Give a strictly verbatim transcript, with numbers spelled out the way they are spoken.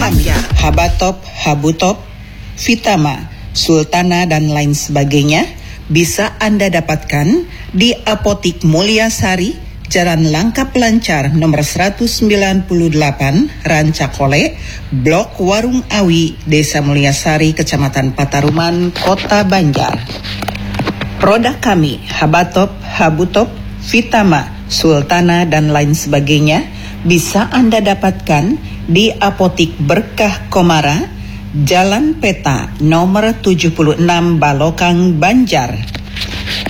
kami, Habatop, Habutop, Vitama, Sultana, dan lain sebagainya bisa Anda dapatkan di Apotik Mulyasari, Jalan Langkap Lancar nomor seratus sembilan puluh delapan, Rancakole, Blok Warung Awi, Desa Mulyasari, Kecamatan Pataruman, Kota Banjar. Produk kami, Habatop, Habutop, Vitama, Sultana, dan lain sebagainya bisa Anda dapatkan di Apotik Berkah Komara, Jalan Peta nomor tujuh puluh enam, Balokang, Banjar.